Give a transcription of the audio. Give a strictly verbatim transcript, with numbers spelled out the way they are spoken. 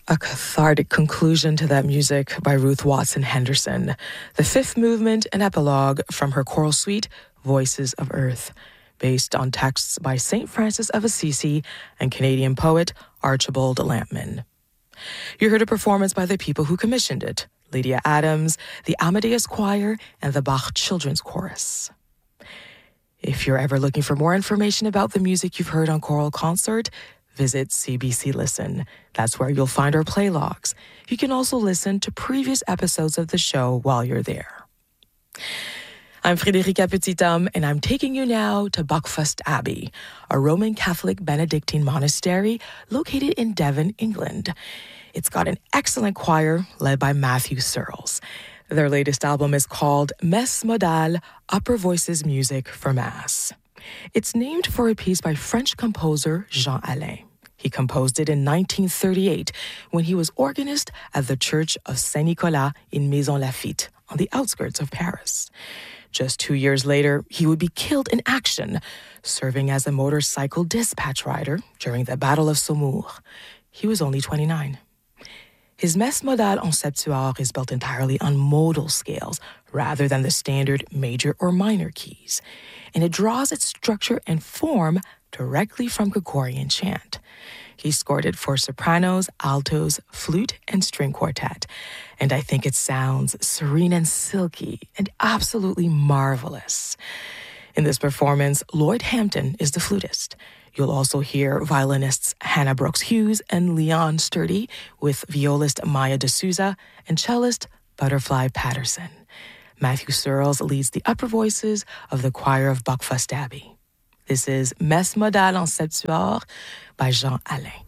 A cathartic conclusion to that music by Ruth Watson Henderson, the fifth movement and epilogue from her choral suite, Voices of Earth, based on texts by Saint Francis of Assisi and Canadian poet Archibald Lampman. You heard a performance by the people who commissioned it, Lydia Adams, the Amadeus Choir, and the Bach Children's Chorus. If you're ever looking for more information about the music you've heard on Choral Concert, visit C B C Listen. That's where you'll find our play logs. You can also listen to previous episodes of the show while you're there. I'm Friederike Petithomme, and I'm taking you now to Buckfast Abbey, a Roman Catholic Benedictine monastery located in Devon, England. It's got an excellent choir led by Matthew Searles. Their latest album is called Messe Modale, Upper Voices Music for Mass. It's named for a piece by French composer Jean Alain. He composed it in nineteen thirty-eight when he was organist at the Church of Saint-Nicolas in Maison Lafitte on the outskirts of Paris. Just two years later, he would be killed in action, serving as a motorcycle dispatch rider during the Battle of Saumur. He was only twenty-nine. His Messe Modale en septuor is built entirely on modal scales rather than the standard major or minor keys, and it draws its structure and form directly from Gregorian chant. He scored it for sopranos, altos, flute, and string quartet, and I think it sounds serene and silky and absolutely marvelous. In this performance, Lloyd Hampton is the flutist. You'll also hear violinists Hannah Brooks-Hughes and Leon Sturdy with violist Maya D'Souza and cellist Butterfly Patterson. Matthew Searles leads the upper voices of the choir of Buckfast Abbey. This is Messe Modale en septuor by Jean Alain.